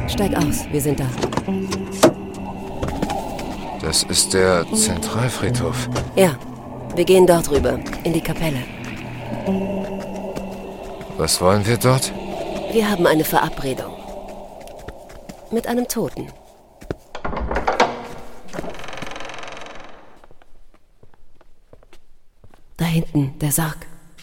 Steig aus, wir sind da. Das ist der Zentralfriedhof. Ja, wir gehen dort rüber, in die Kapelle. Was wollen wir dort? Wir haben eine Verabredung. Mit einem Toten. Da hinten, der Sarg.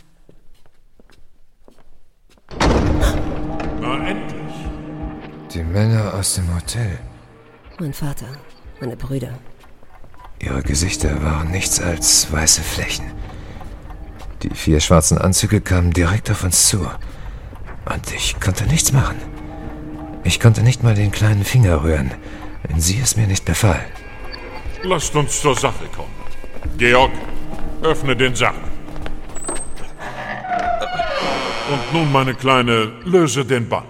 Na, endlich. Die Männer aus dem Hotel. Mein Vater, meine Brüder. Ihre Gesichter waren nichts als weiße Flächen. Die 4 schwarzen Anzüge kamen direkt auf uns zu. Und ich konnte nichts machen. Ich konnte nicht mal den kleinen Finger rühren, wenn sie es mir nicht befahl. Lasst uns zur Sache kommen. Georg, öffne den Sarg. Und nun, meine Kleine, löse den Bann.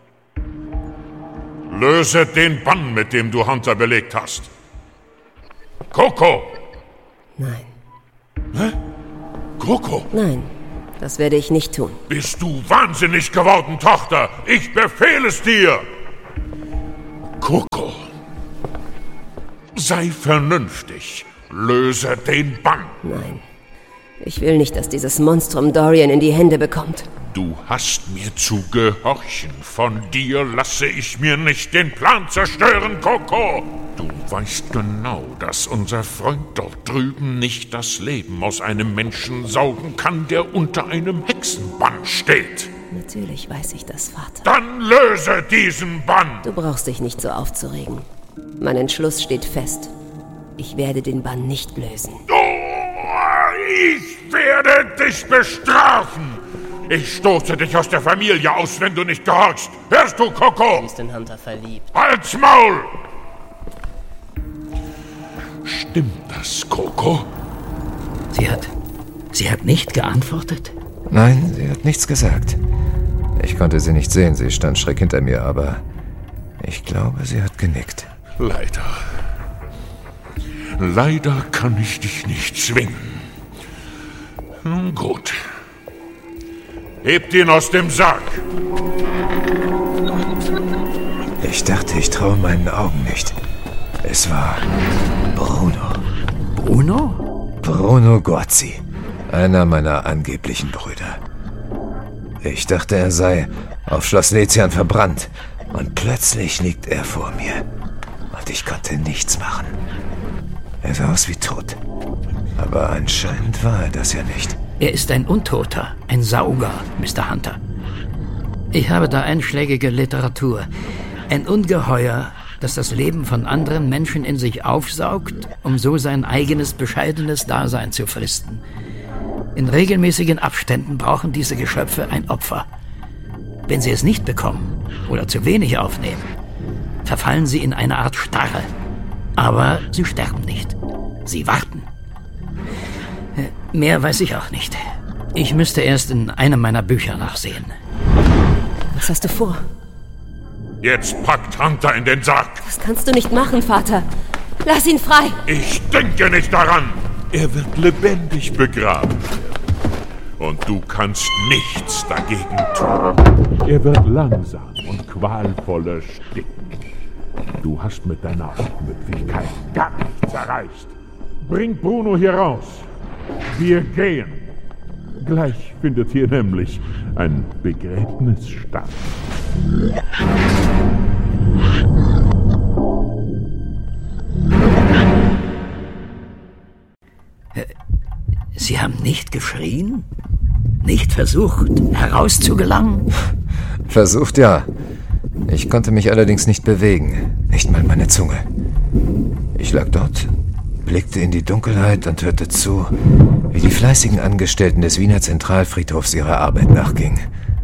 Löse den Bann, mit dem du Hunter belegt hast. Coco! Nein. Hä? Coco? Nein, das werde ich nicht tun. Bist du wahnsinnig geworden, Tochter? Ich befehle es dir! Coco, sei vernünftig. Löse den Bann. Nein, ich will nicht, dass dieses Monstrum Dorian in die Hände bekommt. Du hast mir zu gehorchen. Von dir lasse ich mir nicht den Plan zerstören, Coco. Du weißt genau, dass unser Freund dort drüben nicht das Leben aus einem Menschen saugen kann, der unter einem Hexenbann steht. Natürlich weiß ich das, Vater. Dann löse diesen Bann! Du brauchst dich nicht so aufzuregen. Mein Entschluss steht fest. Ich werde den Bann nicht lösen. Ich werde dich bestrafen! Ich stoße dich aus der Familie aus, wenn du nicht gehorchst. Hörst du, Coco? Sie ist in Hunter verliebt. Halt's Maul! Stimmt das, Coco? Sie hat nicht geantwortet? Nein, sie hat nichts gesagt. Ich konnte sie nicht sehen, sie stand schräg hinter mir, aber ich glaube, sie hat genickt. Leider. Leider kann ich dich nicht zwingen. Nun gut. Hebt ihn aus dem Sarg. Ich dachte, ich traue meinen Augen nicht. Es war Bruno. Bruno? Bruno Gozzi, einer meiner angeblichen Brüder. Ich dachte, er sei auf Schloss Lezian verbrannt. Und plötzlich liegt er vor mir. Und ich konnte nichts machen. Er sah aus wie tot. Aber anscheinend war er das ja nicht. Er ist ein Untoter, ein Sauger, Mr. Hunter. Ich habe da einschlägige Literatur. Ein Ungeheuer, das das Leben von anderen Menschen in sich aufsaugt, um so sein eigenes bescheidenes Dasein zu fristen. In regelmäßigen Abständen brauchen diese Geschöpfe ein Opfer. Wenn sie es nicht bekommen oder zu wenig aufnehmen, verfallen sie in eine Art Starre. Aber sie sterben nicht. Sie warten. Mehr weiß ich auch nicht. Ich müsste erst in einem meiner Bücher nachsehen. Was hast du vor? Jetzt packt Hunter in den Sarg. Das kannst du nicht machen, Vater. Lass ihn frei. Ich denke nicht daran. Er wird lebendig begraben werden. Und du kannst nichts dagegen tun. Er wird langsam und qualvoll ersticken. Du hast mit deiner Aufmüpfigkeit gar nichts erreicht. Bring Bruno hier raus. Wir gehen. Gleich findet hier nämlich ein Begräbnis statt. Sie haben nicht geschrien? Nicht versucht, herauszugelangen? Versucht, ja. Ich konnte mich allerdings nicht bewegen. Nicht mal meine Zunge. Ich lag dort, blickte in die Dunkelheit und hörte zu, wie die fleißigen Angestellten des Wiener Zentralfriedhofs ihrer Arbeit nachgingen.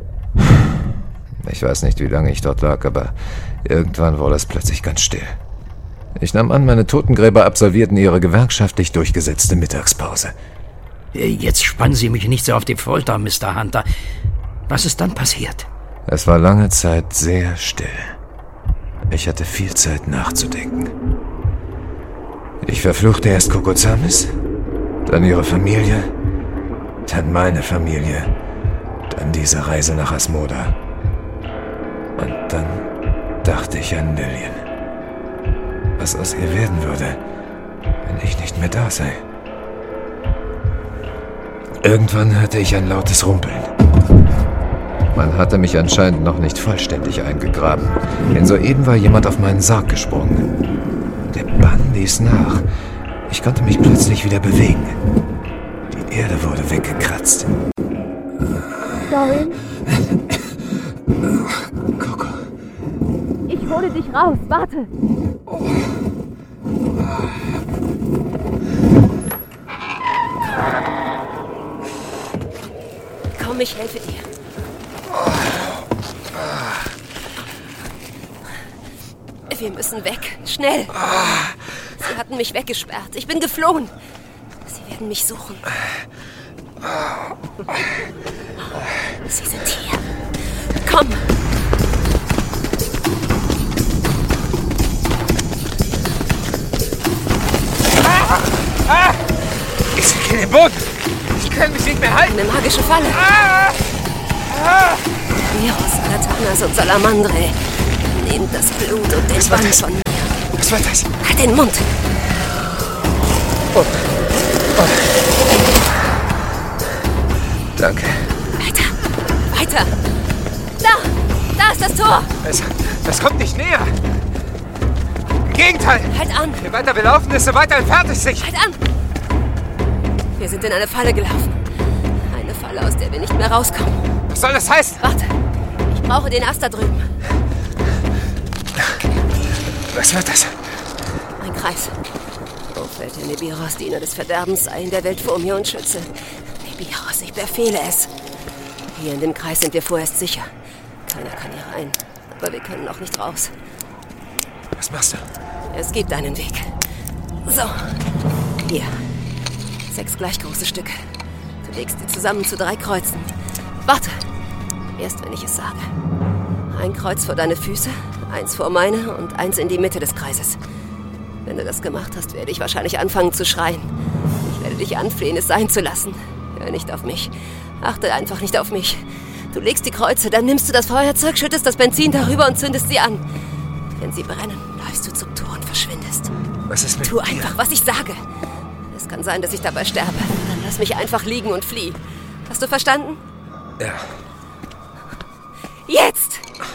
Ich weiß nicht, wie lange ich dort lag, aber irgendwann wurde es plötzlich ganz still. Ich nahm an, meine Totengräber absolvierten ihre gewerkschaftlich durchgesetzte Mittagspause. Jetzt spannen Sie mich nicht so auf die Folter, Mr. Hunter. Was ist dann passiert? Es war lange Zeit sehr still. Ich hatte viel Zeit nachzudenken. Ich verfluchte erst Coco Zamis, dann ihre Familie, dann meine Familie, dann diese Reise nach Asmoda. Und dann dachte ich an Lillian. Was aus ihr werden würde, wenn ich nicht mehr da sei. Irgendwann hörte ich ein lautes Rumpeln. Man hatte mich anscheinend noch nicht vollständig eingegraben, denn soeben war jemand auf meinen Sarg gesprungen. Der Bann ließ nach. Ich konnte mich plötzlich wieder bewegen. Die Erde wurde weggekratzt. Dorian? Coco. Ich hole dich raus, warte! Komm, ich helfe dir. Wir müssen weg. Schnell. Sie hatten mich weggesperrt. Ich bin geflohen. Sie werden mich suchen. Sie sind hier. Komm. Ich sinke in den Boden. Ich kann mich nicht mehr halten. Eine magische Falle. Virus, Katanas und Salamandre. Nehmt das Blut und den Bann von mir. Was war das? Halt den Mund. Oh. Danke. Weiter. Da ist das Tor. Es kommt nicht näher. Im Gegenteil. Halt an. Je weiter wir laufen, desto weiter entfernt es sich. Halt an. Wir sind in eine Falle gelaufen. Eine Falle, aus der wir nicht mehr rauskommen. Was soll das heißen? Warte. Ich brauche den Ast da drüben. Was wird das? Ein Kreis. Aufwelt der Nibiros, Diener des Verderbens, sei in der Welt vor mir und schütze. Nibiros, ich befehle es. Hier in dem Kreis sind wir vorerst sicher. Keiner kann hier rein. Aber wir können auch nicht raus. Was machst du? Es gibt einen Weg. So. Hier. 6 gleich große Stücke. Du legst sie zusammen zu 3 Kreuzen. Warte. Erst wenn ich es sage. Ein Kreuz vor deine Füße, 1 vor meine und 1 in die Mitte des Kreises. Wenn du das gemacht hast, werde ich wahrscheinlich anfangen zu schreien. Ich werde dich anflehen, es sein zu lassen. Hör nicht auf mich. Achte einfach nicht auf mich. Du legst die Kreuze, dann nimmst du das Feuerzeug, schüttest das Benzin darüber und zündest sie an. Wenn sie brennen, läufst du zum Tor und verschwindest. Was ist mit Tu einfach, was ich sage. Es kann sein, dass ich dabei sterbe. Dann lass mich einfach liegen und flieh. Hast du verstanden? Ja. Jetzt!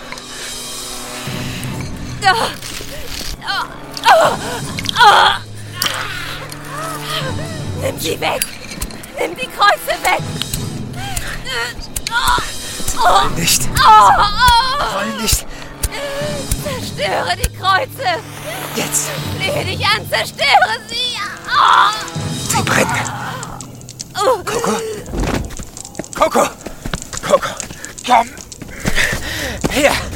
Nimm sie weg! Nimm die Kreuze weg! Sie wollen nicht. Sie wollen nicht. Zerstöre die Kreuze! Jetzt. Flehe dich an, zerstöre sie! Sie brennen. Coco. Coco. Coco. Komm. Her.